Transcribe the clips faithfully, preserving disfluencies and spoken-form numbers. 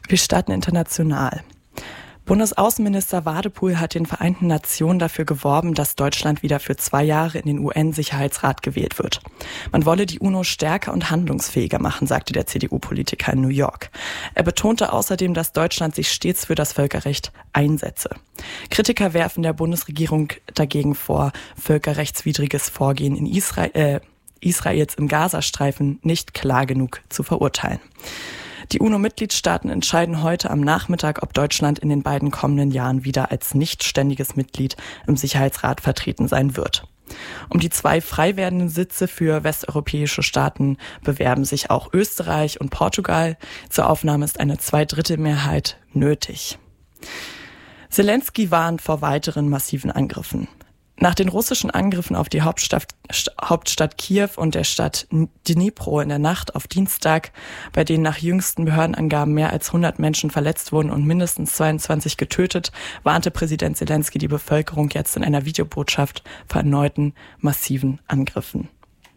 Wir starten international. Bundesaußenminister Wadepool hat den Vereinten Nationen dafür geworben, dass Deutschland wieder für zwei Jahre in den U N-Sicherheitsrat gewählt wird. Man wolle die UNO stärker und handlungsfähiger machen, sagte der C D U-Politiker in New York. Er betonte außerdem, dass Deutschland sich stets für das Völkerrecht einsetze. Kritiker werfen der Bundesregierung dagegen vor, völkerrechtswidriges Vorgehen in Israel, äh, Israels im Gazastreifen nicht klar genug zu verurteilen. Die UNO-Mitgliedstaaten entscheiden heute am Nachmittag, ob Deutschland in den beiden kommenden Jahren wieder als nicht ständiges Mitglied im Sicherheitsrat vertreten sein wird. Um die zwei frei werdenden Sitze für westeuropäische Staaten bewerben sich auch Österreich und Portugal. Zur Aufnahme ist eine Zweidrittelmehrheit nötig. Zelensky warnt vor weiteren massiven Angriffen. Nach den russischen Angriffen auf die Hauptstadt, Hauptstadt Kiew und der Stadt Dnipro in der Nacht auf Dienstag, bei denen nach jüngsten Behördenangaben mehr als hundert Menschen verletzt wurden und mindestens zweiundzwanzig getötet, warnte Präsident Zelensky die Bevölkerung jetzt in einer Videobotschaft vor erneuten massiven Angriffen.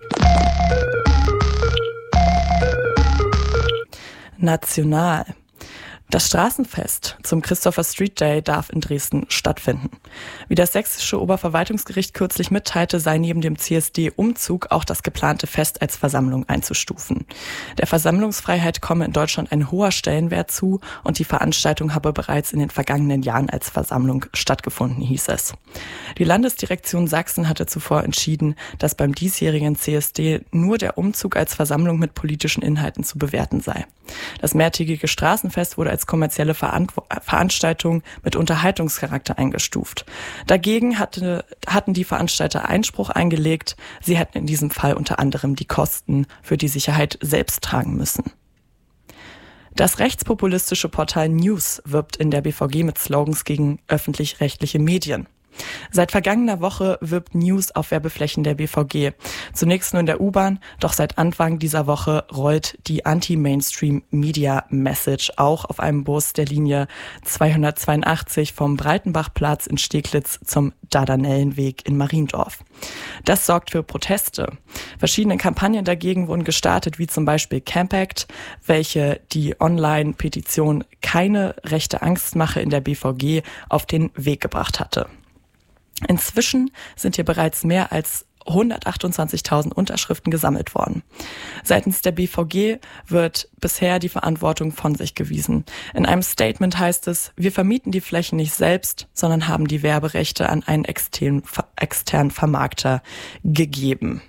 National. Das Straßenfest zum Christopher Street Day darf in Dresden stattfinden. Wie das sächsische Oberverwaltungsgericht kürzlich mitteilte, sei neben dem C S D-Umzug auch das geplante Fest als Versammlung einzustufen. Der Versammlungsfreiheit komme in Deutschland ein hoher Stellenwert zu und die Veranstaltung habe bereits in den vergangenen Jahren als Versammlung stattgefunden, hieß es. Die Landesdirektion Sachsen hatte zuvor entschieden, dass beim diesjährigen C S D nur der Umzug als Versammlung mit politischen Inhalten zu bewerten sei. Das mehrtägige Straßenfest wurde als kommerzielle Verantw- Veranstaltung mit Unterhaltungscharakter eingestuft. Dagegen hatte, hatten die Veranstalter Einspruch eingelegt. Sie hätten in diesem Fall unter anderem die Kosten für die Sicherheit selbst tragen müssen. Das rechtspopulistische Portal News wirbt in der B V G mit Slogans gegen öffentlich-rechtliche Medien. Seit vergangener Woche wirbt News auf Werbeflächen der B V G. Zunächst nur in der U-Bahn, doch seit Anfang dieser Woche rollt die Anti-Mainstream-Media-Message auch auf einem Bus der Linie zweihundertzweiundachtzig vom Breitenbachplatz in Steglitz zum Dardanellenweg in Mariendorf. Das sorgt für Proteste. Verschiedene Kampagnen dagegen wurden gestartet, wie zum Beispiel Campact, welche die Online-Petition Keine rechte Angstmache in der B V G auf den Weg gebracht hatte. Inzwischen sind hier bereits mehr als hundertachtundzwanzigtausend Unterschriften gesammelt worden. Seitens der B V G wird bisher die Verantwortung von sich gewiesen. In einem Statement heißt es, wir vermieten die Flächen nicht selbst, sondern haben die Werberechte an einen externen, externen Vermarkter gegeben.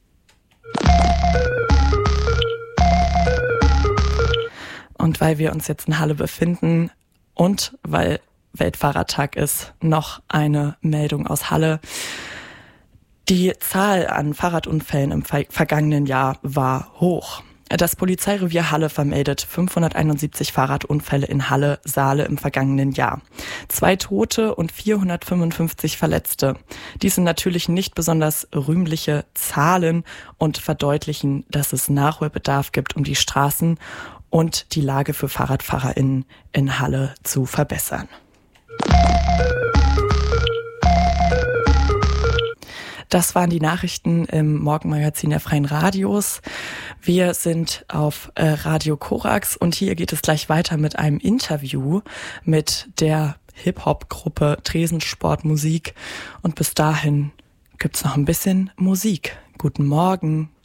Und weil wir uns jetzt in Halle befinden und weil Weltfahrradtag ist, noch eine Meldung aus Halle. Die Zahl an Fahrradunfällen im ver- vergangenen Jahr war hoch. Das Polizeirevier Halle vermeldet fünfhunderteinundsiebzig Fahrradunfälle in Halle-Saale im vergangenen Jahr. Zwei Tote und vierhundertfünfundfünfzig Verletzte. Dies sind natürlich nicht besonders rühmliche Zahlen und verdeutlichen, dass es Nachholbedarf gibt, um die Straßen und die Lage für FahrradfahrerInnen in Halle zu verbessern. Das waren die Nachrichten im Morgenmagazin der Freien Radios. Wir sind auf äh, Radio Korax und hier geht es gleich weiter mit einem Interview mit der Hip-Hop-Gruppe Tresensport Musik. Und bis dahin gibt's noch ein bisschen Musik. Guten Morgen.